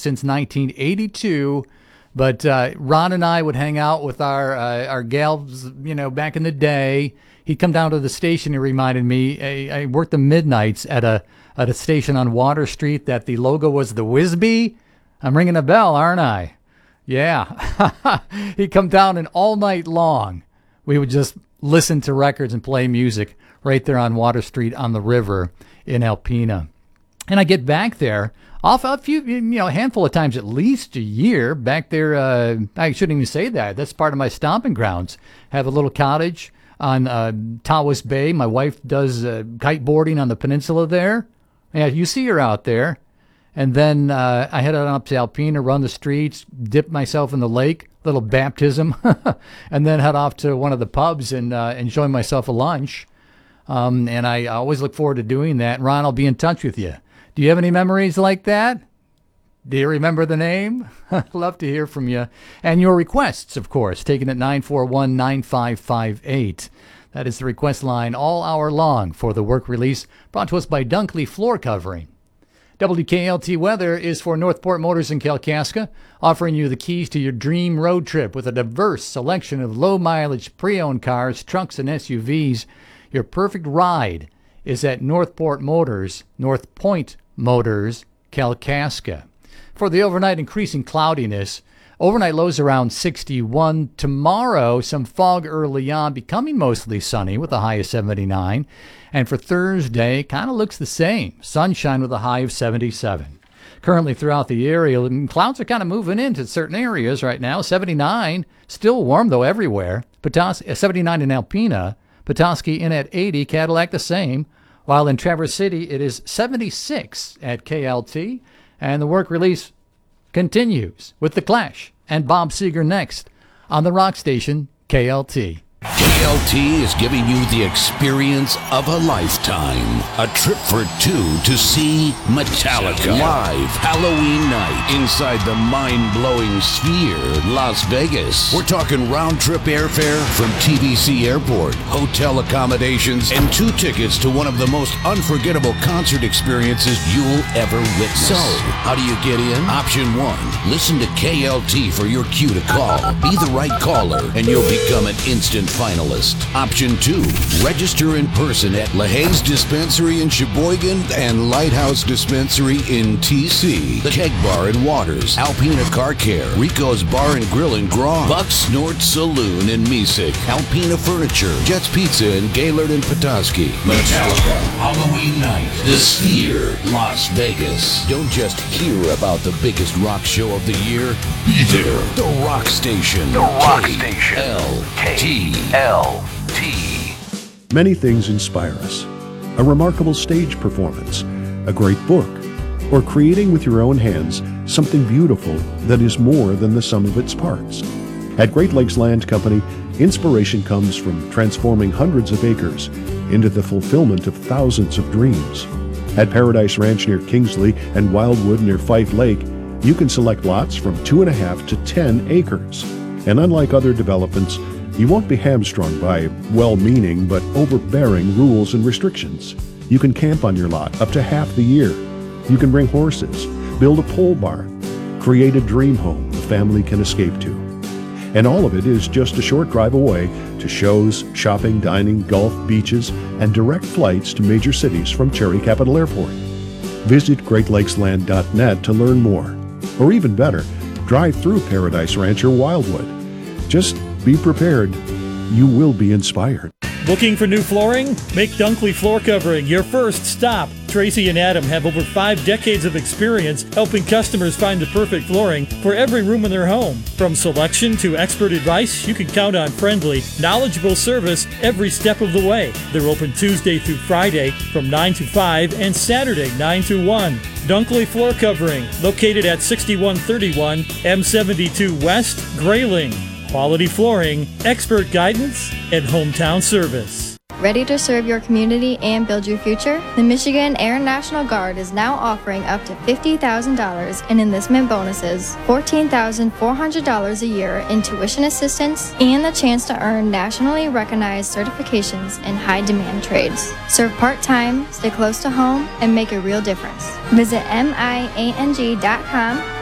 since 1982. But Ron and I would hang out with our gals, back in the day. He'd come down to the station, he reminded me. I worked the midnights at a station on Water Street that the logo was the Whizbee. I'm ringing a bell, aren't I? Yeah. He'd come down, and all night long we would just listen to records and play music right there on Water Street on the river in Alpena. And I get back there off a few, a handful of times, at least a year back there. I shouldn't even say that. That's part of my stomping grounds. Have a little cottage on Tawas Bay. My wife does kiteboarding on the peninsula there. Yeah, you see her out there. And then I head on up to Alpena, run the streets, dip myself in the lake, little baptism, and then head off to one of the pubs and enjoy myself a lunch. And I always look forward to doing that. Ron, I'll be in touch with you. Do you have any memories like that? Do you remember the name? Love to hear from you. And your requests, of course, taken at 941-9558. That is the request line all hour long for the work release, brought to us by Dunkley Floor Covering. WKLT weather is for Northport Motors in Kalkaska, offering you the keys to your dream road trip with a diverse selection of low-mileage pre-owned cars, trucks, and SUVs. Your perfect ride is at Northport Motors, North Point Motors, Kalkaska. For the overnight, increasing cloudiness. Overnight lows around 61. Tomorrow, some fog early on, becoming mostly sunny with a high of 79. And for Thursday, kind of looks the same. Sunshine with a high of 77. Currently throughout the area, clouds are kind of moving into certain areas right now. 79, still warm though everywhere. 79 in Alpena. Petoskey in at 80. Cadillac the same. While in Traverse City, it is 76 at KLT. And the work release continues with The Clash and Bob Seger next on the rock station KLT. KLT is giving you the experience of a lifetime. A trip for two to see Metallica live Halloween night inside the mind-blowing Sphere, Las Vegas. We're talking round-trip airfare from TBC Airport, hotel accommodations, and 2 tickets to one of the most unforgettable concert experiences you'll ever witness. So, how do you get in? Option 1, listen to KLT for your cue to call. Be the right caller, and you'll become an instant finalist. Option 2, register in person at LaHaye's Dispensary in Sheboygan and Lighthouse Dispensary in TC, the Keg Bar in Waters, Alpena Car Care, Rico's Bar and Grill in Grom, Buck Snort Saloon in Mesick, Alpena Furniture, Jet's Pizza in Gaylord and Petoskey. Metallica, Halloween night, the Sphere, Las Vegas. Don't just hear about the biggest rock show of the year. Be there. The Rock Station. The Rock Station. KLT. Many things inspire us. A remarkable stage performance, a great book, or creating with your own hands something beautiful that is more than the sum of its parts. At Great Lakes Land Company, inspiration comes from transforming hundreds of acres into the fulfillment of thousands of dreams. At Paradise Ranch near Kingsley and Wildwood near Fife Lake, you can select lots from 2.5 to 10 acres. And unlike other developments, you won't be hamstrung by well-meaning but overbearing rules and restrictions. You can camp on your lot up to half the year. You can bring horses, build a pole barn, create a dream home the family can escape to. And all of it is just a short drive away to shows, shopping, dining, golf, beaches, and direct flights to major cities from Cherry Capital Airport. Visit GreatLakesLand.net to learn more. Or even better, drive through Paradise Ranch or Wildwood. Just be prepared. You will be inspired. Looking for new flooring? Make Dunkley Floor Covering your first stop. Tracy and Adam have over 5 decades of experience helping customers find the perfect flooring for every room in their home. From selection to expert advice, you can count on friendly, knowledgeable service every step of the way. They're open Tuesday through Friday from 9 to 5 and Saturday 9 to 1. Dunkley Floor Covering, located at 6131 M72 West, Grayling. Quality flooring, expert guidance, and hometown service. Ready to serve your community and build your future? The Michigan Air National Guard is now offering up to $50,000 in enlistment bonuses, $14,400 a year in tuition assistance, and the chance to earn nationally recognized certifications in high-demand trades. Serve part-time, stay close to home, and make a real difference. Visit MIANG.com